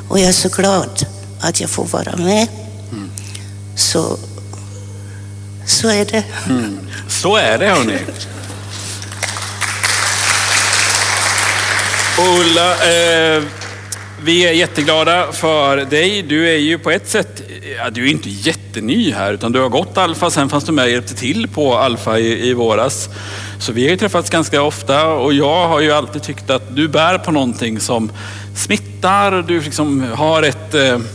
Och jag är så glad att jag får vara med. Så är det. Så är det, hörni. Ulla, vi är jätteglada för dig. Du är ju på ett sätt, du är inte jätteny här, utan du har gått Alfa, sen fanns du med och hjälpte till på Alfa i våras. Så vi har ju träffats ganska ofta och jag har ju alltid tyckt att du bär på någonting som smittar. Du liksom har ett...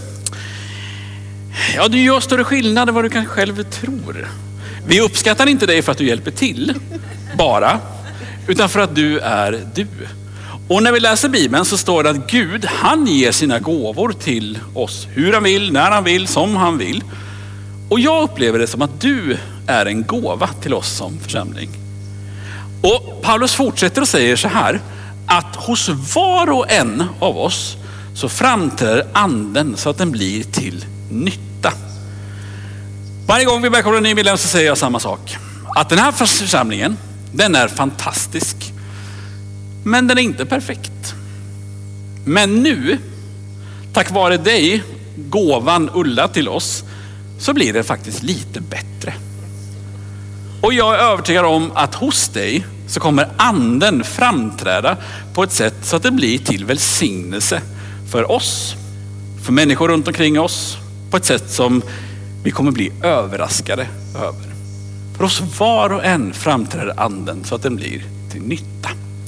du gör större skillnad än vad du kanske själv tror. Vi uppskattar inte dig för att du hjälper till, bara, utan för att du är du. Och när vi läser Bibeln så står det att Gud, han ger sina gåvor till oss. Hur han vill, när han vill, som han vill. Och jag upplever det som att du är en gåva till oss som församling. Och Paulus fortsätter och säger så här, att hos var och en av oss så framträder anden så att den blir till nytta. Varje gång vi välkomnar en ny medlem så säger jag samma sak. Att den här församlingen, den är fantastisk. Men den är inte perfekt. Men nu, tack vare dig, gåvan Ulla till oss, så blir det faktiskt lite bättre. Och jag är övertygad om att hos dig så kommer anden framträda på ett sätt så att det blir till välsignelse för oss, för människor runt omkring oss, på ett sätt som vi kommer bli överraskade över. För oss var och en framträder anden så att den blir till nytta.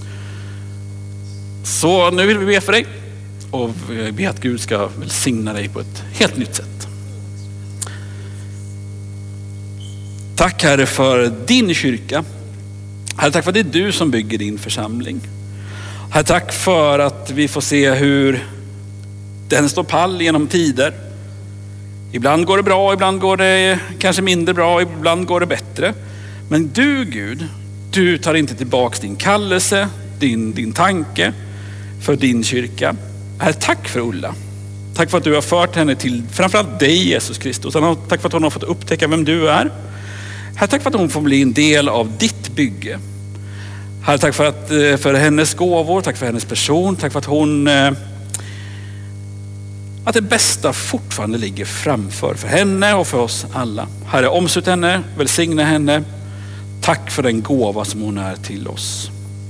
Så nu vill vi be för dig och be att Gud ska välsigna dig på ett helt nytt sätt. Tack Herre för din kyrka. Herre, tack för att det är du som bygger din församling. Herre, tack för att vi får se hur den står pall genom tider. Ibland går det bra, ibland går det kanske mindre bra, ibland går det bättre. Men du Gud, du tar inte tillbaka din kallelse, din tanke för din kyrka. Herre, tack för Ulla. Tack för att du har fört henne till framförallt dig Jesus Kristus. Tack för att hon har fått upptäcka vem du är. Herre, tack för att hon får bli en del av ditt bygge. Herre, tack för hennes gåvor, tack för hennes person, tack för att hon... Att det bästa fortfarande ligger framför för henne och för oss alla. Herre, omslut henne, välsigna henne. Tack för den gåva som hon är till oss.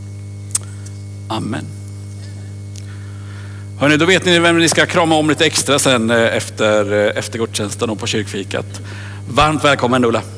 Amen. Hörrni, då vet ni vem ni ska krama om lite extra sen efter gudstjänsten och på kyrkfikat. Varmt välkommen Ulla.